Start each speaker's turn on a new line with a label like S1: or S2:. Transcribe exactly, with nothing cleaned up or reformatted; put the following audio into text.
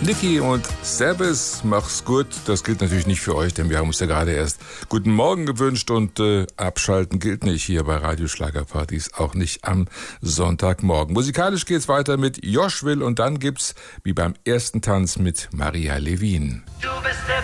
S1: Niki und Servus, mach's gut. Das gilt natürlich nicht für euch, denn wir haben uns ja gerade erst guten Morgen gewünscht und äh, abschalten gilt nicht hier bei Radio Schlagerpartys, auch nicht am Sonntagmorgen. Musikalisch geht's weiter mit Josh Will und dann gibt's wie beim ersten Tanz mit Maria Levin.
S2: Du bist der